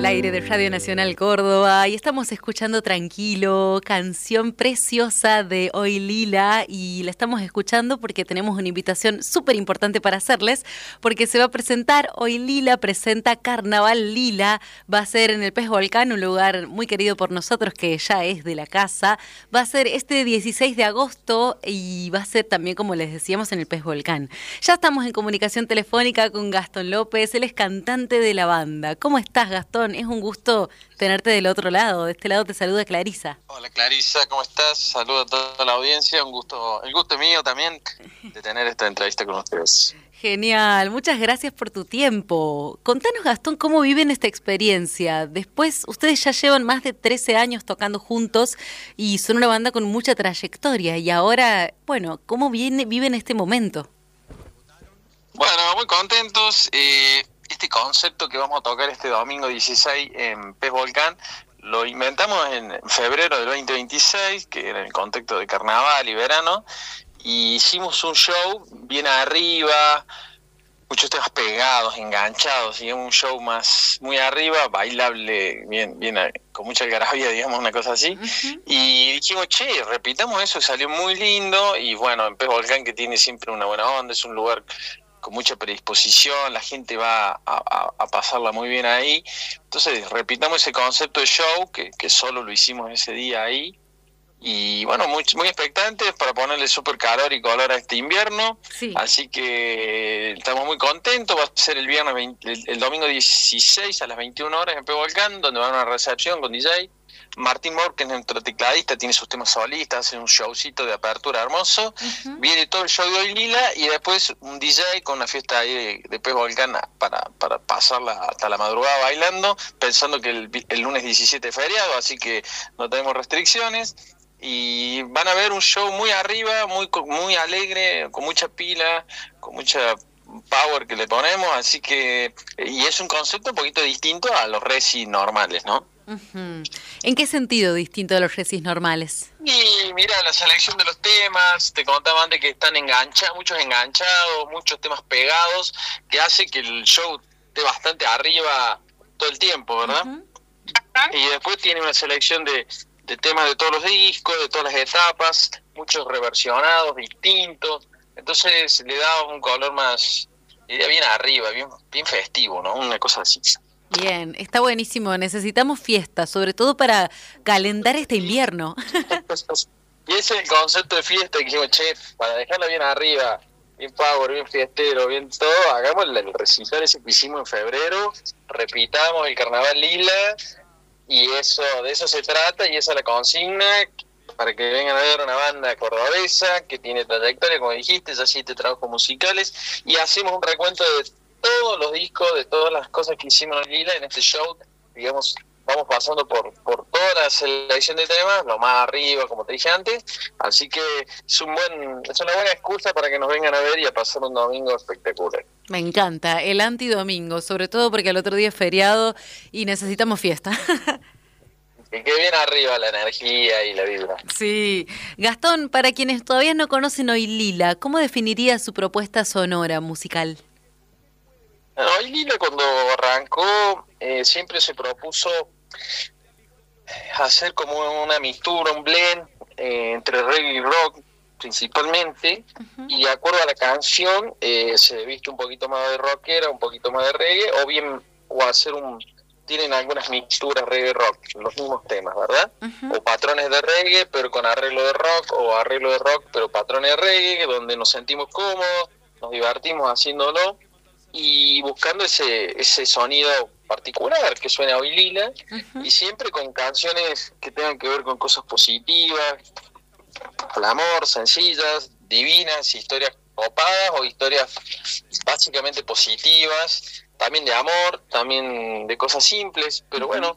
al aire de Radio Nacional Córdoba y estamos escuchando Tranquilo, canción preciosa de Hoy Lila, y la estamos escuchando porque tenemos una invitación súper importante para hacerles, porque se va a presentar Hoy Lila, presenta Carnaval Lila, va a ser en el Pez Volcán, un lugar muy querido por nosotros que ya es de la casa, va a ser este 16 de agosto y va a ser también, como les decíamos, en el Pez Volcán. Ya estamos en comunicación telefónica con Gastón López, él es cantante de la banda. ¿Cómo estás, Gastón? Es un gusto tenerte del otro lado. De este lado te saluda Clarisa. Hola Clarisa, ¿cómo estás? Saludo a toda la audiencia, un gusto, el gusto es mío también de tener esta entrevista con ustedes. Genial, muchas gracias por tu tiempo. Contanos, Gastón, ¿cómo viven esta experiencia? Después, ustedes ya llevan más de 13 años tocando juntos y son una banda con mucha trayectoria. Y ahora, bueno, ¿cómo viven este momento? Bueno, muy contentos. Este concepto que vamos a tocar este domingo 16 en Pez Volcán lo inventamos en febrero del 2026, que era en el contexto de carnaval y verano, y hicimos un show bien arriba, muchos temas pegados, enganchados, y un show más muy arriba, bailable, bien con mucha algarabía, digamos, una cosa así. Uh-huh. Y dijimos, che, repitamos eso, salió muy lindo, y bueno, en Pez Volcán, que tiene siempre una buena onda, es un lugar con mucha predisposición, la gente va a pasarla muy bien ahí. Entonces repitamos ese concepto de show, que solo lo hicimos ese día ahí, y bueno, muy expectantes para ponerle súper calor y color a este invierno. Sí. Así que estamos muy contentos. Va a ser el viernes el domingo 16 a las 21 horas en Pez Volcán, donde va a haber una recepción con DJ. Martín Moore, que es nuestro tecladista, tiene sus temas solistas, hace un showcito de apertura hermoso. Uh-huh. Viene todo el show de Hoy Lila y después un DJ con una fiesta ahí de Pez Volcán para pasarla hasta la madrugada bailando, pensando que el lunes 17 es feriado, así que no tenemos restricciones. Y van a ver un show muy arriba, muy alegre, con mucha pila, con mucha power que le ponemos, así que, y es un concepto un poquito distinto a los recis normales, ¿no? Uh-huh. ¿En qué sentido distinto a los recis normales? Y mira, la selección de los temas, te contaba antes que están muchos enganchados, muchos temas pegados, que hace que el show esté bastante arriba todo el tiempo, ¿verdad? Uh-huh. Y después tiene una selección de temas de todos los discos, de todas las etapas, muchos reversionados, distintos, entonces le da un color más, bien arriba, bien festivo, ¿no? Una cosa así. Bien, está buenísimo, necesitamos fiesta, sobre todo para calentar este invierno. Y ese es el concepto de fiesta que dijimos, che, para dejarla bien arriba, bien power, bien fiestero, bien todo, hagamos el recital ese que hicimos en febrero, repitamos el Carnaval Lila, y de eso se trata, y esa es la consigna, para que vengan a ver una banda cordobesa que tiene trayectoria, como dijiste, ya 7 trabajos musicales, y hacemos un recuento de todos los discos, de todas las cosas que hicimos en Lila en este show. Digamos, vamos pasando por toda la selección de temas, lo más arriba, como te dije antes, así que es una buena excusa para que nos vengan a ver y a pasar un domingo espectacular. Me encanta, el antidomingo, sobre todo porque el otro día es feriado y necesitamos fiesta. Que quede bien arriba la energía y la vibra. Sí. Gastón, para quienes todavía no conocen Hoy Lila, ¿cómo definiría su propuesta sonora musical? Hoy Lila, cuando arrancó, siempre se propuso hacer como una mixtura, un blend entre reggae y rock principalmente. Uh-huh. Y de acuerdo a la canción se viste un poquito más de rockera, un poquito más de reggae, o hacer tienen algunas mixturas reggae rock, los mismos temas, ¿verdad? Uh-huh. O patrones de reggae pero con arreglo de rock, o arreglo de rock pero patrones de reggae, donde nos sentimos cómodos, nos divertimos haciéndolo y buscando ese sonido particular que suena Hoy Lila. Uh-huh. Y siempre con canciones que tengan que ver con cosas positivas, el amor, sencillas, divinas, historias copadas o historias básicamente positivas, también de amor, también de cosas simples, pero bueno,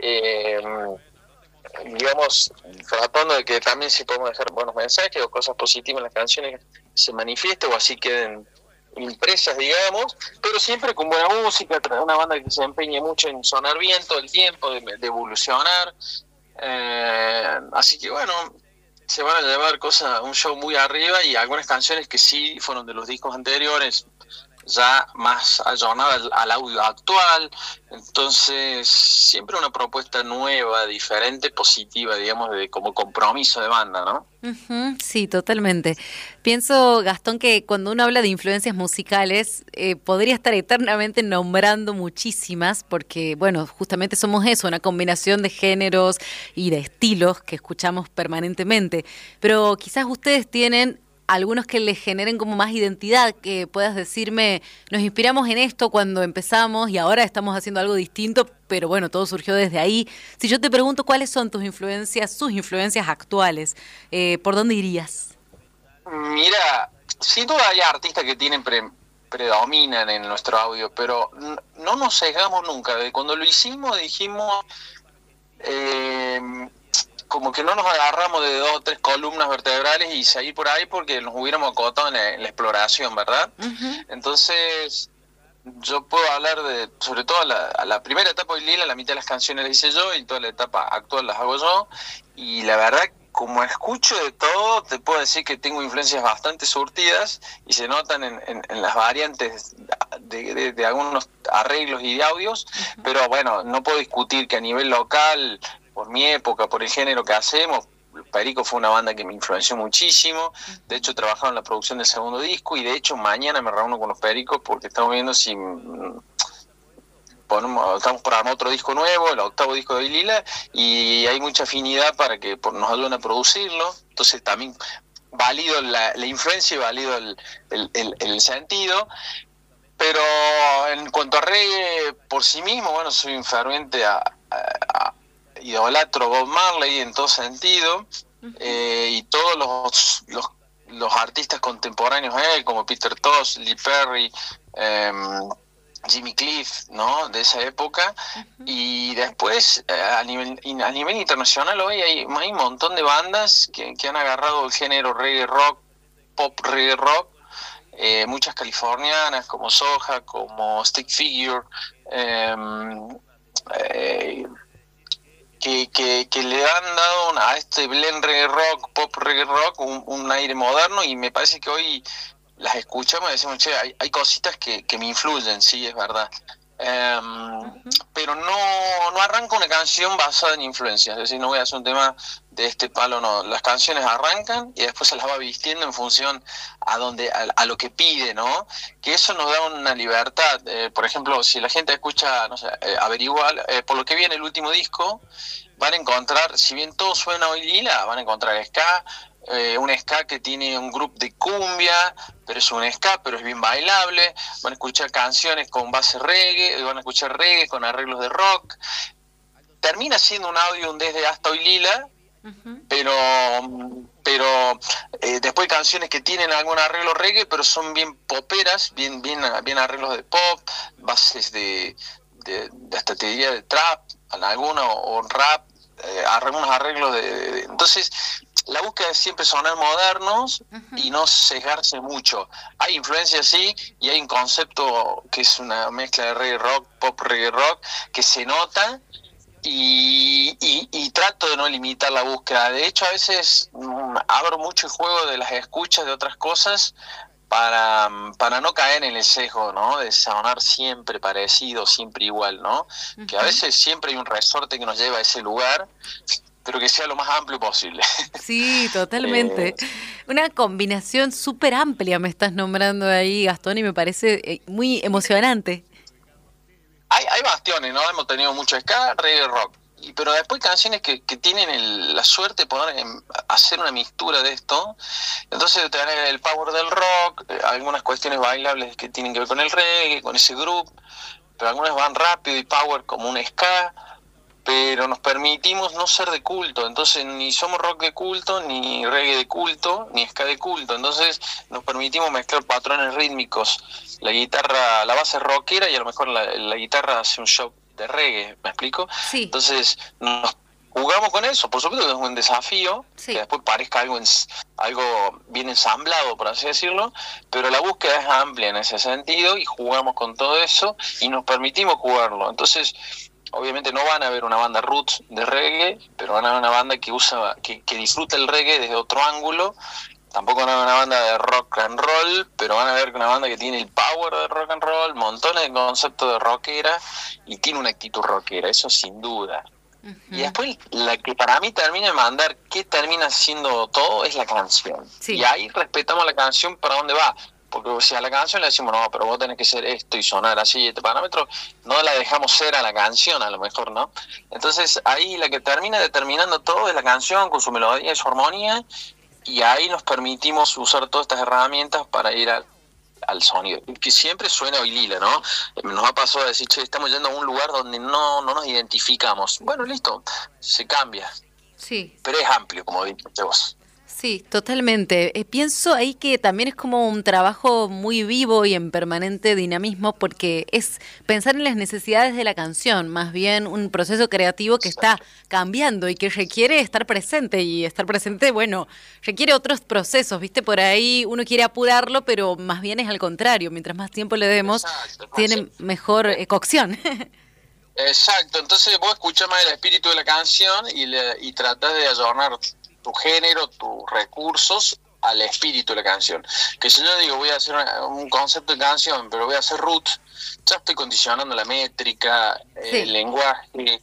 digamos, tratando de que también se podamos dejar buenos mensajes o cosas positivas en las canciones se manifiesten o así queden impresas, digamos, pero siempre con buena música, una banda que se empeñe mucho en sonar bien todo el tiempo, de evolucionar, así que bueno, se van a llevar un show muy arriba y algunas canciones que sí fueron de los discos anteriores, ya más ayornada al audio actual. Entonces, siempre una propuesta nueva, diferente, positiva, digamos, de como compromiso de banda, ¿no? Ujú, sí, totalmente. Pienso, Gastón, que cuando uno habla de influencias musicales, podría estar eternamente nombrando muchísimas, porque, bueno, justamente somos eso, una combinación de géneros y de estilos que escuchamos permanentemente. Pero quizás ustedes tienen algunos que les generen como más identidad, que puedas decirme, nos inspiramos en esto cuando empezamos y ahora estamos haciendo algo distinto, pero bueno, todo surgió desde ahí. Si yo te pregunto cuáles son tus influencias, sus influencias actuales, ¿por dónde irías? Mira, sin duda hay artistas que predominan en nuestro audio, pero no nos cegamos nunca. De cuando lo hicimos dijimos, eh, como que no nos agarramos de 2 o 3 columnas vertebrales y seguir por ahí porque nos hubiéramos acotado en la exploración, ¿verdad? Uh-huh. Entonces, yo puedo hablar sobre todo a la primera etapa de Lila, la mitad de las canciones las hice yo y toda la etapa actual las hago yo. Y la verdad, como escucho de todo, te puedo decir que tengo influencias bastante surtidas y se notan en las variantes de algunos arreglos y de audios, pero bueno, no puedo discutir que a nivel local, por mi época, por el género que hacemos, Perico fue una banda que me influenció muchísimo. De hecho, trabajaron en la producción del segundo disco y de hecho mañana me reúno con los Pericos porque estamos viendo si estamos por armar otro disco nuevo, el 8º disco de Lila, y hay mucha afinidad para que nos ayuden a producirlo. Entonces también valido la influencia y valido el sentido. Pero en cuanto a reggae por sí mismo, bueno, soy un ferviente idolatro Bob Marley en todo sentido, y todos los artistas contemporáneos a él, como Peter Tosh, Lee Perry, Jimmy Cliff, ¿no? De esa época. Y después, a nivel internacional, hoy hay un montón de bandas que han agarrado el género reggae rock, pop reggae rock, muchas californianas como Soja, como Stick Figure, que le han dado a este blend reggae rock, pop reggae rock, un aire moderno, y me parece que hoy las escuchamos y decimos, che, hay cositas que me influyen, sí, es verdad. Pero no arranca una canción basada en influencias, es decir, no voy a hacer un tema de este palo, no. Las canciones arrancan y después se las va vistiendo en función a lo que pide, ¿no? Que eso nos da una libertad. Por ejemplo, si la gente escucha, no sé, averiguar, por lo que viene el último disco, van a encontrar, si bien todo suena hoy lila, van a encontrar ska, un ska que tiene un grupo de cumbia, pero es un ska, pero es bien bailable. Van a escuchar canciones con base reggae, van a escuchar reggae con arreglos de rock. Termina siendo un audio desde hasta hoy lila, pero después hay canciones que tienen algún arreglo reggae, pero son bien poperas, bien arreglos de pop, bases de hasta te diría de trap, alguna o rap, algunos arreglos entonces la búsqueda es siempre sonar modernos y no sesgarse mucho. Hay influencias, sí, y hay un concepto que es una mezcla de reggae rock, pop reggae rock, que se nota, y trato de no limitar la búsqueda. De hecho, a veces abro mucho el juego de las escuchas de otras cosas para no caer en el sesgo, ¿no? De sonar siempre parecido, siempre igual, ¿no? Que a veces siempre hay un resorte que nos lleva a ese lugar, pero que sea lo más amplio posible. Sí, totalmente. Una combinación súper amplia me estás nombrando ahí, Gastón, y me parece muy emocionante. Hay bastiones, ¿no? Hemos tenido mucho ska, reggae, rock. Pero después canciones que tienen la suerte de poder hacer una mixtura de esto. Entonces tener el power del rock, algunas cuestiones bailables que tienen que ver con el reggae, con ese grupo, pero algunas van rápido y power como un ska, pero nos permitimos no ser de culto. Entonces ni somos rock de culto, ni reggae de culto, ni ska de culto. Entonces nos permitimos mezclar patrones rítmicos. La guitarra, la base es rockera y a lo mejor la guitarra hace un shock de reggae, ¿me explico? Sí. Entonces nos jugamos con eso. Por supuesto que es un desafío, sí, que después parezca algo bien ensamblado, por así decirlo, pero la búsqueda es amplia en ese sentido y jugamos con todo eso y nos permitimos jugarlo. Entonces, obviamente no van a ver una banda roots de reggae, pero van a ver una banda que disfruta el reggae desde otro ángulo, tampoco van a ver una banda de rock and roll, pero van a ver una banda que tiene el power de rock and roll, montones de conceptos de rockera y tiene una actitud rockera, eso sin duda. Y después la que para mí termina de mandar qué termina siendo todo es la canción. Sí. Y ahí respetamos la canción para dónde va. Porque si a la canción le decimos, no, pero vos tenés que ser esto y sonar así, este parámetro, no la dejamos ser a la canción a lo mejor, ¿no? Entonces ahí la que termina determinando todo es la canción con su melodía y su armonía, y ahí nos permitimos usar todas estas herramientas para ir al sonido. Que siempre suena Hoy Lila, ¿no? Nos ha pasado a decir, che, estamos yendo a un lugar donde no nos identificamos. Bueno, listo, se cambia. Sí. Pero es amplio, como dijiste vos. Sí, totalmente. Pienso ahí que también es como un trabajo muy vivo y en permanente dinamismo, porque es pensar en las necesidades de la canción, más bien un proceso creativo que está cambiando y que requiere estar presente, y estar presente, bueno, requiere otros procesos, ¿viste? Por ahí uno quiere apurarlo, pero más bien es al contrario, mientras más tiempo le demos, tiene mejor cocción. Exacto, entonces vos escuchás más el espíritu de la canción y tratás de ayornar tu género, tus recursos al espíritu de la canción. Que si yo digo voy a hacer un concepto de canción, pero voy a hacer roots, ya estoy condicionando la métrica, el lenguaje,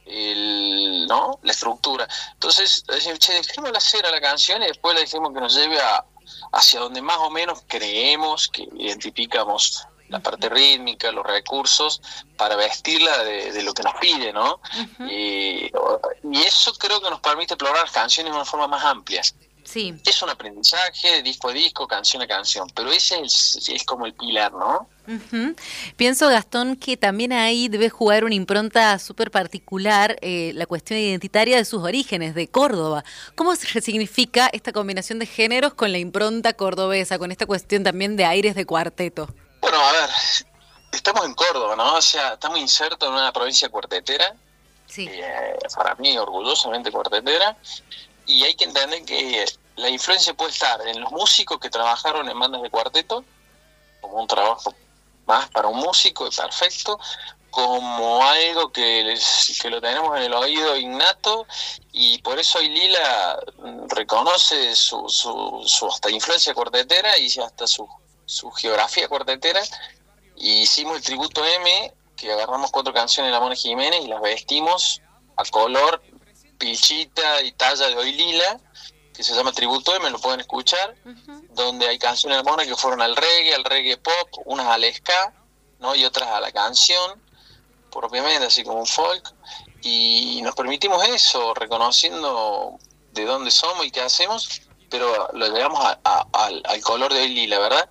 ¿no? La estructura. Entonces, che, dejémosla hacer a la canción y después le dejemos que nos lleve hacia donde más o menos creemos que identificamos la parte rítmica, los recursos, para vestirla de lo que nos pide, ¿no? Y eso creo que nos permite explorar canciones de una forma más amplia. Sí. Es un aprendizaje, disco a disco, canción a canción, pero ese es como el pilar, ¿no? Pienso, Gastón, que también ahí debe jugar una impronta súper particular la cuestión identitaria de sus orígenes, de Córdoba. ¿Cómo se resignifica esta combinación de géneros con la impronta cordobesa, con esta cuestión también de aires de cuarteto? Bueno, a ver, estamos en Córdoba, ¿no? O sea, estamos insertos en una provincia cuartetera, sí. Para mí orgullosamente cuartetera, y hay que entender que la influencia puede estar en los músicos que trabajaron en bandas de cuarteto, como un trabajo más para un músico y perfecto, como algo que lo tenemos en el oído innato, y por eso Hoy Lila reconoce su hasta influencia cuartetera y hasta su geografía cuartetera, y hicimos el tributo M, que agarramos 4 canciones de la Mona Jiménez y las vestimos a color, pilchita y talla de Hoy Lila, que se llama Tributo M, lo pueden escuchar, donde hay canciones de la Mona que fueron al reggae pop, unas al ska, ¿no? Y otras a la canción, propiamente, así como un folk, y nos permitimos eso, reconociendo de dónde somos y qué hacemos, pero lo llevamos al color de Hoy Lila, ¿verdad?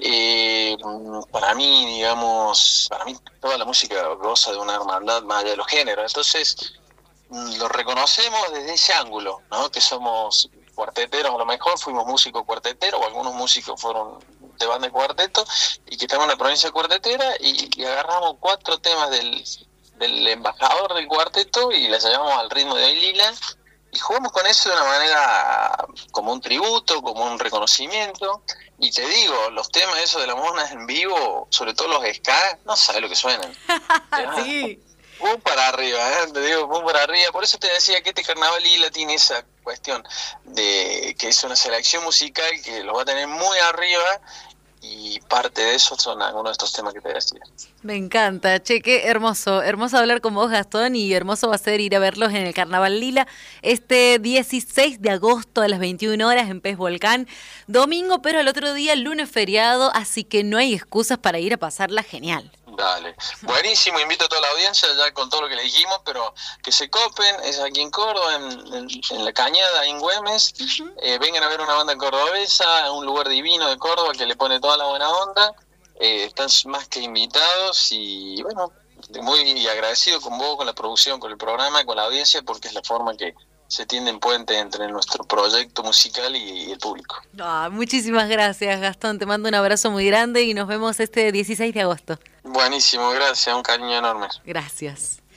Para mí toda la música goza de una hermandad más allá de los géneros, entonces lo reconocemos desde ese ángulo, ¿no? Que somos cuarteteros, a lo mejor fuimos músicos cuarteteros, o algunos músicos fueron de banda de cuarteto, y que estamos en la provincia cuartetera, y agarramos 4 temas del embajador del cuarteto y las llevamos al ritmo de Hoy Lila, y jugamos con eso de una manera como un tributo, como un reconocimiento. Y te digo, los temas esos de la Mona en vivo, sobre todo los ska, no sabes lo que suenan. Sí. Pum para arriba, te digo, pum para arriba. Por eso te decía que este Carnaval Lila tiene esa cuestión de que es una selección musical que lo va a tener muy arriba, y parte de eso son algunos de estos temas que te decía. Me encanta, che, qué hermoso hablar con vos, Gastón, y hermoso va a ser ir a verlos en el Carnaval Lila este 16 de agosto a las 21 horas en Pez Volcán, domingo, pero el otro día lunes feriado, así que no hay excusas para ir a pasarla genial. Dale, buenísimo, invito a toda la audiencia ya con todo lo que le dijimos, pero que se copen, es aquí en Córdoba, en La Cañada, en Güemes, vengan a ver una banda cordobesa, un lugar divino de Córdoba que le pone toda la buena onda, están más que invitados, y bueno, muy agradecido con vos, con la producción, con el programa, con la audiencia, porque es la forma que se tienden puentes entre nuestro proyecto musical y el público. Muchísimas gracias, Gastón, te mando un abrazo muy grande y nos vemos este 16 de agosto. Buenísimo, gracias, un cariño enorme. Gracias.